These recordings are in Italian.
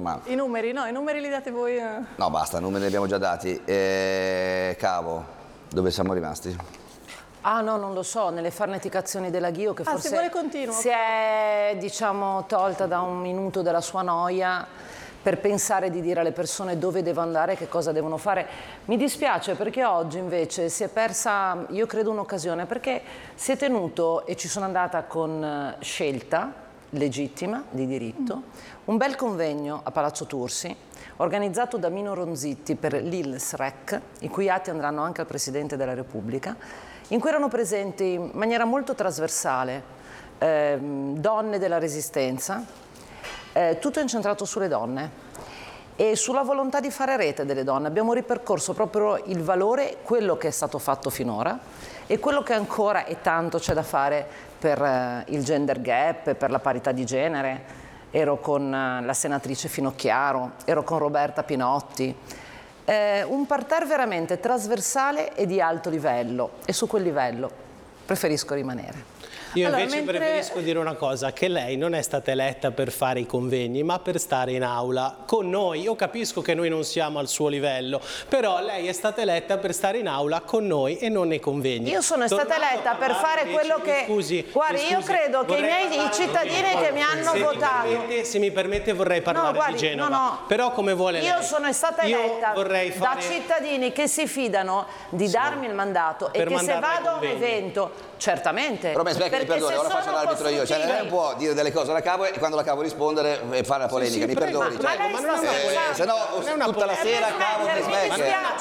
ma... I numeri, no, i numeri li date voi. No, basta, numeri li abbiamo già dati. Cavo, dove siamo rimasti? Ah no, non lo so, nelle farneticazioni della Ghio che forse se vuole continuo. si è, diciamo, tolta da un minuto della sua noia per pensare di dire alle persone dove devo andare e che cosa devono fare. Mi dispiace perché oggi invece si è persa, io credo, un'occasione, perché si è tenuto, e ci sono andata con scelta legittima, di diritto, un bel convegno a Palazzo Tursi, organizzato da Mino Ronzitti per l'ILSREC, i cui atti andranno anche al Presidente della Repubblica, in cui erano presenti in maniera molto trasversale donne della Resistenza, tutto incentrato sulle donne e sulla volontà di fare rete delle donne. Abbiamo ripercorso proprio il valore, quello che è stato fatto finora e quello che ancora e tanto c'è da fare per il gender gap, per la parità di genere. Ero con la senatrice Finocchiaro, ero con Roberta Pinotti. Un parterre veramente trasversale e di alto livello, e su quel livello preferisco rimanere. Io invece preferisco dire una cosa, che lei non è stata eletta per fare i convegni, ma per stare in aula con noi. Io capisco che noi non siamo al suo livello, però lei è stata eletta per stare in aula con noi e non nei convegni. Io sono stata eletta per fare quello che... Guardi, io credo che i cittadini che mi hanno votato... Se mi permette vorrei parlare di Genova, però come vuole lei. Io sono stata eletta da cittadini che si fidano di darmi il mandato e che se vado a un evento... Certamente. Però mi perdoni, ora faccio l'arbitro io. Cioè, lei non può dire delle cose alla Cavo e quando la Cavo rispondere fare la polemica. Mi perdoni. Se no, tutta la sera Cavo mi smette.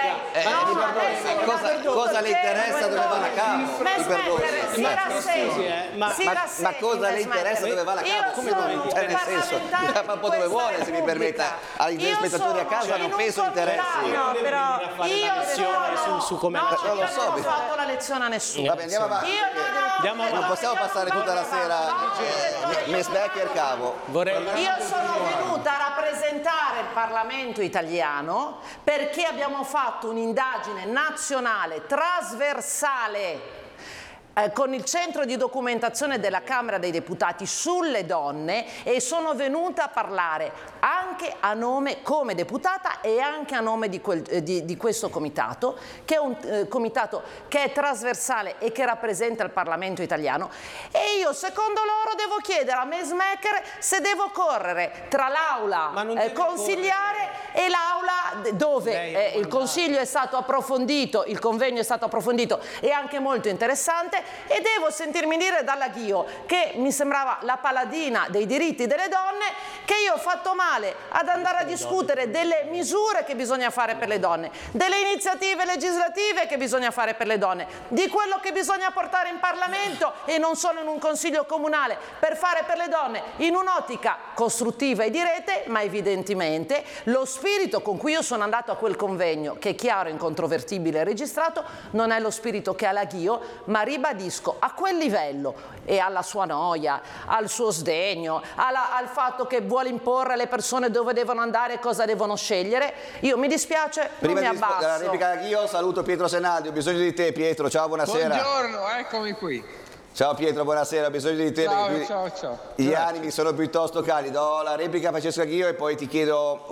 Cosa le interessa dove va la Cavo? Mi perdoni. Ma cosa le interessa dove va la Cavo? Come non? Cioè, nel senso, fa un po' dove vuole, se mi permetta. Agli spettatori a casa non penso interessi. No, però io su come non lo so. Non ho fatto la lezione a nessuno. Vabbè, andiamo avanti. Non possiamo passare tutta la sera Miss Becker Cavo. Io sono venuta a rappresentare il Parlamento italiano perché abbiamo fatto un'indagine nazionale trasversale con il centro di documentazione della Camera dei Deputati sulle donne, e sono venuta a parlare anche a nome, come deputata, e anche a nome di questo comitato, che è un comitato che è trasversale e che rappresenta il Parlamento italiano. E io, secondo loro, devo chiedere a Mesmaeker se devo correre tra l'aula consigliare e l'aula dove il consiglio è stato approfondito, il convegno è stato approfondito e anche molto interessante. E devo sentirmi dire dalla Ghio, che mi sembrava la paladina dei diritti delle donne, che io ho fatto male ad andare a discutere delle misure che bisogna fare per le donne, delle iniziative legislative che bisogna fare per le donne, di quello che bisogna portare in Parlamento e non solo in un consiglio comunale per fare per le donne in un'ottica costruttiva e di rete. Ma evidentemente lo spirito con cui io sono andato a quel convegno, che è chiaro, incontrovertibile e registrato, non è lo spirito che ha la Ghio, ma ribadisco, a quel livello e alla sua noia, al suo sdegno, al fatto che vuole imporre alle persone dove devono andare e cosa devono scegliere, io mi dispiace, prima non mi abbasso. Prima di rispondere alla replica io saluto Pietro Senaldi, ho bisogno di te Pietro, ciao, buonasera. Buongiorno, eccomi qui. Ciao Pietro, buonasera, ho bisogno di te. Ciao. Gli animi sono piuttosto caldi. Do la replica a Francesca Ghio e poi ti chiedo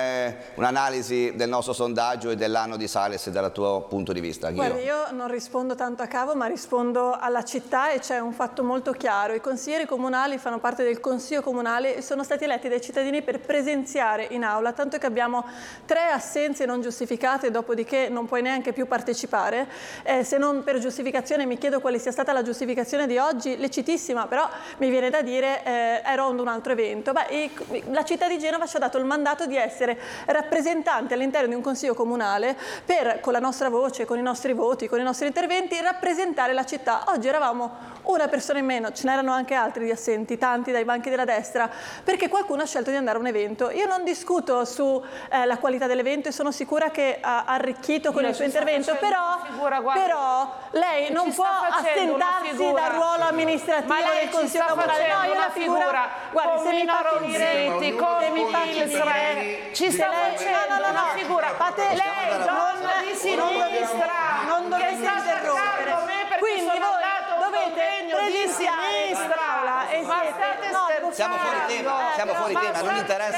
un'analisi del nostro sondaggio e dell'anno di Sales dal tuo punto di vista. Ghio. Guarda, io non rispondo tanto a Cavo, ma rispondo alla città, e c'è un fatto molto chiaro. I consiglieri comunali fanno parte del Consiglio Comunale e sono stati eletti dai cittadini per presenziare in aula, tanto che abbiamo 3 assenze non giustificate, dopodiché non puoi neanche più partecipare. Se non per giustificazione, mi chiedo quale sia stata la giustificazione di oggi, lecitissima, però mi viene da dire ero ad un altro evento. La città di Genova ci ha dato il mandato di essere rappresentante all'interno di un consiglio comunale per, con la nostra voce, con i nostri voti, con i nostri interventi, rappresentare la città. Oggi eravamo una persona in meno, ce n'erano anche altri di assenti, tanti dai banchi della destra, perché qualcuno ha scelto di andare a un evento. Io non discuto su la qualità dell'evento e sono sicura che ha arricchito con il suo intervento, però lei non può assentarsi dal ruolo amministrativo del Consiglio Comunale. No, io la figura, guardi, se mi Ronzitti, con il ci sta facendo una figura. Lei, donna di sinistra, non dovete interrompere. Quindi voi dovete prendere sinistra. Siamo fuori tema, non interessa.